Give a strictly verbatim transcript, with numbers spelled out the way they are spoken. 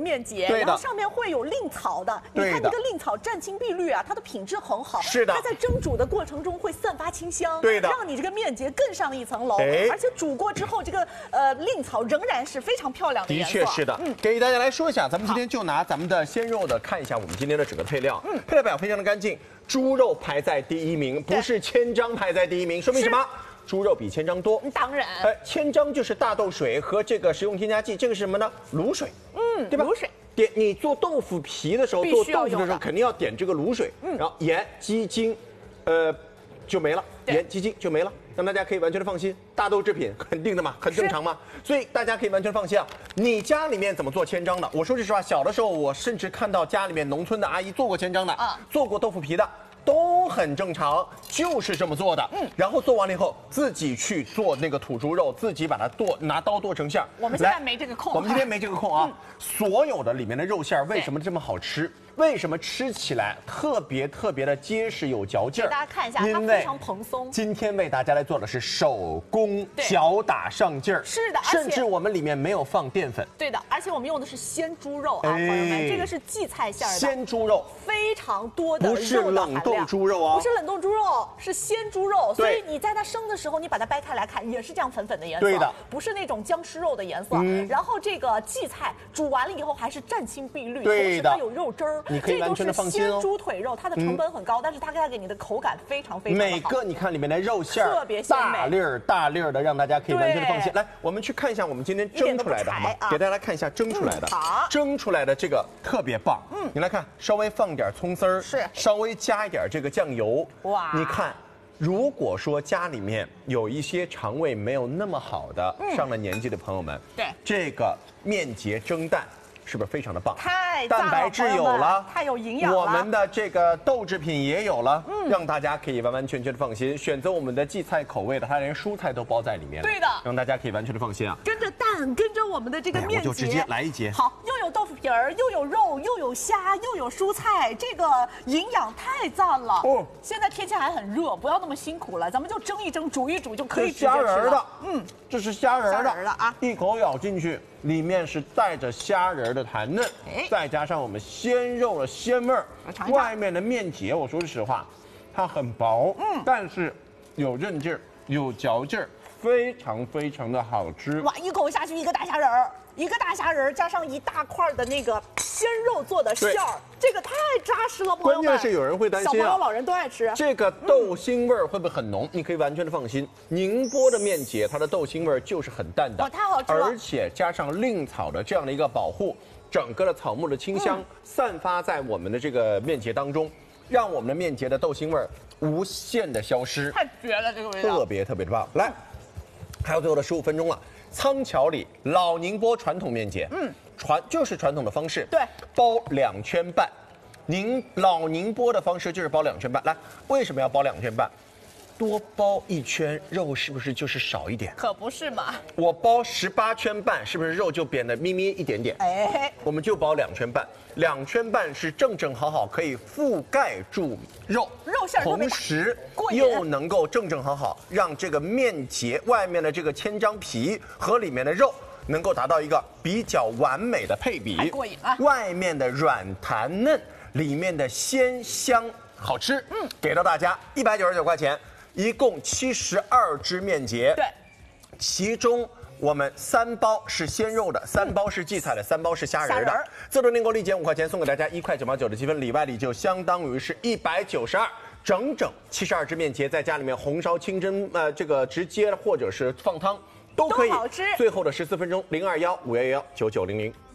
面节， 对的， 然后上面会有令草的。你看这个令草占青碧绿啊，它的品质很好。 是的， 它在蒸煮的过程中会散发清香， 对的， 让你这个面节更上一层楼。 哎， 而且煮过之后，这个呃令草仍然是非常漂亮的颜色。 的确是的，嗯，给大家来说一下，咱们今天就拿咱们的鲜肉的看一下我们今天的整个配料，嗯，配料表非常的干净，猪肉排在第一名，不是千张排在第一名，说明什么？猪肉比千张多， 当然， 呃，千张就是大豆水和这个食用添加剂，这个是什么呢？卤水， 嗯， 对吧？ 卤水。 点你做豆腐皮的时候，做豆腐的时候肯定要点这个卤水，嗯，然后盐、鸡精，呃，就没了，盐、鸡精就没了，让大家可以完全的放心。大豆制品肯定的嘛，很正常嘛，所以大家可以完全放心啊。你家里面怎么做千张的？我说句实话，小的时候我甚至看到家里面农村的阿姨做过千张的，啊，做过豆腐皮的。都很正常，就是这么做的。嗯，然后做完了以后，自己去做那个土猪肉，自己把它剁，拿刀剁成馅儿。 我们现在没这个空， 我们今天没这个空啊。嗯、所有的里面的肉馅为什么这么好吃？为什么吃起来特别特别的结实有嚼劲儿？ 给大家看一下，它非常蓬松。 今天为大家来做的是手工脚打上劲儿， 是的， 甚至我们里面没有放淀粉。 对的，而且我们用的是鲜猪肉啊，朋友们，这个是荠菜馅儿的鲜猪肉， 非常多的不是冷冻猪肉啊， 不是冷冻猪肉，是鲜猪肉，所以你在它生的时候，你把它掰开来看，也是这样粉粉的颜色， 对的， 不是那种僵尸肉的颜色。然后这个荠菜煮完了以后还是湛青碧绿， 对的， 它有肉汁儿， 你可以完全的放心。 鲜猪腿肉，它的成本很高，嗯、但是它带给你的口感非常非常好。 每个你看里面的肉馅特别鲜美， 大粒儿大粒儿的，让大家可以完全的放心。来，我们去看一下我们今天蒸出来的，好吗？啊、给大家来看一下蒸出来的。 嗯、好， 蒸出来的这个特别棒。嗯，你来看，稍微放点葱丝儿， 是， 稍微加一点这个酱油。哇，你看。如果说家里面有一些肠胃没有那么好的、嗯、上了年纪的朋友们， 对这个面节蒸蛋。是不是非常的棒？ 太蛋白质有了， 太有营养了。 我们的这个豆制品也有了，嗯，让大家可以完完全全的放心。选择我们的荠菜口味的，它连蔬菜都包在里面。 对的， 让大家可以完全的放心啊。 跟着蛋，跟着我们的这个面节， 我就直接来一节。 好，又有豆腐皮儿，又有肉，又有虾，又有蔬菜，这个营养太赞了。哦，现在天气还很热，不要那么辛苦了，咱们就蒸一蒸，煮一煮就可以直接吃了。 虾仁的，嗯，这是虾仁的， 虾仁的啊， 一口咬进去。里面是带着虾仁的弹嫩，再加上我们鲜肉的鲜味儿，外面的面节，我说句实话，它很薄，嗯，但是有韧劲儿，有嚼劲儿，非常非常的好吃。 哇，一口下去一个大虾仁儿，一个大虾仁儿加上一大块的那个鲜肉做的馅儿，这个太扎实了，朋友们。 关键是有人会担心啊， 小朋友、老人都爱吃。 这个豆腥味儿会不会很浓？嗯、你可以完全的放心，宁波的面节它的豆腥味儿就是很淡的， 哦，太好吃了。 而且加上令草的这样的一个保护，整个的草木的清香、嗯、散发在我们的这个面节当中，让我们的面节的豆腥味儿无限的消失， 太绝了，这个味道特别特别的棒。来，还有最后的十五分钟了。仓桥里老宁波传统面节，嗯，传就是传统的方式， 对， 包两圈半。宁老宁波的方式就是包两圈半。来，为什么要包两圈半？多包一圈肉是不是就是少一点？ 可不是嘛！ 我包十八圈半，是不是肉就变得咪咪一点点？哎，我们就包两圈半，两圈半是正正好好可以覆盖住肉， 肉馅同时又能够正正好好让这个面节外面的这个千张皮和里面的肉能够达到一个比较完美的配比， 太过瘾了！ 外面的软弹嫩，里面的鲜香好吃。嗯，给到大家一百九十九块钱。一共七十二只面节， 对， 其中我们三包是鲜肉的，三包是荠菜的，三包是虾仁的。自助订购立减五块钱，送给大家一块九毛九的积分，里外里就相当于是一百九十二，整整七十二只面节，在家里面红烧、清蒸，呃，这个直接或者是放汤都可以。 都好吃。 最后的十四分钟，零二幺五幺幺九九零零。